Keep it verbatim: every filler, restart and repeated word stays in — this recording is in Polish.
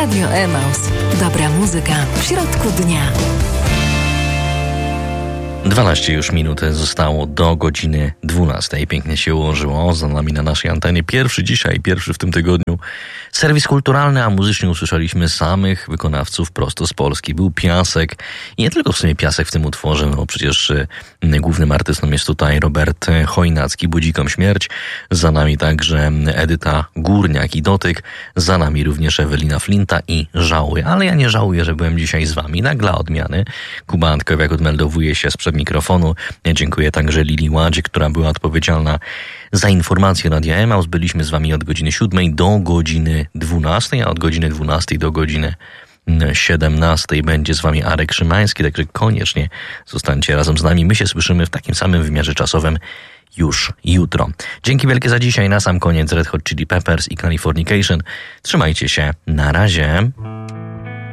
Radio Emaus. Dobra muzyka w środku dnia. dwanaście już minut zostało do godziny dwunastej. Pięknie się ułożyło. Za nami na naszej antenie pierwszy dzisiaj, pierwszy w tym tygodniu serwis kulturalny, a muzycznie usłyszeliśmy samych wykonawców prosto z Polski. Był Piasek i nie tylko w sumie Piasek w tym utworze, no przecież głównym artystą jest tutaj Robert Chojnacki, Budzikom śmierć. Za nami także Edyta Górniak i Dotyk. Za nami również Ewelina Flinta i Żałuję. Ale ja nie żałuję, że byłem dzisiaj z wami. Na dla odmiany. Kuba Antkowiak odmeldowuje się sprzed mikrofonu. Ja dziękuję także Lili Ładzie, która była odpowiedzialna za informacje Radia Emaus. Byliśmy z wami od godziny siódmej do godziny dwunastej, a od godziny dwunastej do godziny siedemnastej będzie z wami Arek Szymański, także koniecznie zostańcie razem z nami. My się słyszymy w takim samym wymiarze czasowym już jutro. Dzięki wielkie za dzisiaj. Na sam koniec Red Hot Chili Peppers i Californication. Trzymajcie się. Na razie.